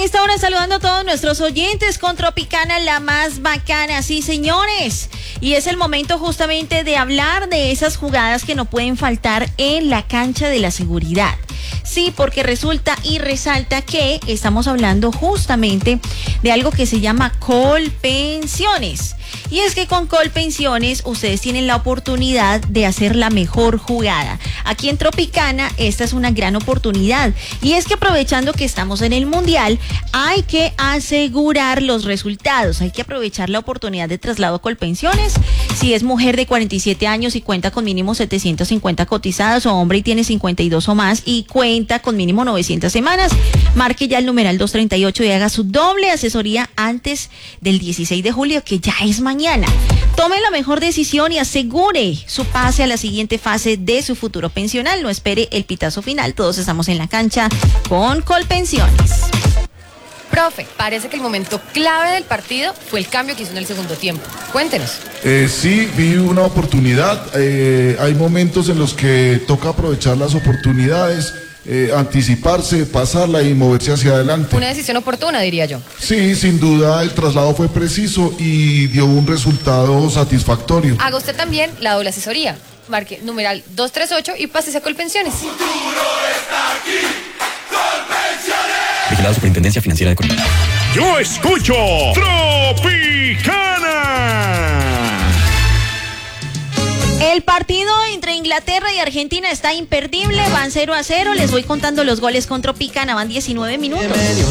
A esta hora saludando a todos nuestros oyentes con Tropicana, la más bacana, sí señores. Y es el momento justamente de hablar de esas jugadas que no pueden faltar en la cancha de la seguridad. Sí, porque resulta y resalta que estamos hablando justamente de algo que se llama Colpensiones. Y es que con Colpensiones ustedes tienen la oportunidad de hacer la mejor jugada. Aquí en Tropicana esta es una gran oportunidad. Y es que aprovechando que estamos en el Mundial, hay que asegurar los resultados. Hay que aprovechar la oportunidad de traslado a Colpensiones. Si es mujer de 47 años y cuenta con mínimo 750 cotizadas, o hombre y tiene 52 o más y cuenta con mínimo 900 semanas, marque ya el numeral 238 y haga su doble asesoría antes del 16 de julio, que ya es mañana. Tome la mejor decisión y asegure su pase a la siguiente fase de su futuro pensional. No espere el pitazo final. Todos estamos en la cancha con Colpensiones. Profe, parece que el momento clave del partido fue el cambio que hizo en el segundo tiempo. Cuéntenos. Sí, vi una oportunidad. Hay momentos en los que toca aprovechar las oportunidades, anticiparse, pasarla y moverse hacia adelante. Una decisión oportuna, diría yo. Sí, sin duda el traslado fue preciso y dio un resultado satisfactorio. Haga usted también la doble asesoría. Marque numeral 238 y pásese a Colpensiones. ¡Futuro está aquí! ¡Colpensiones! Vigilado Superintendencia Financiera de Colombia. Yo escucho Tropicana. El partido entre Inglaterra y Argentina está imperdible, van 0-0, les voy contando los goles con Tropicana, van 19 minutos.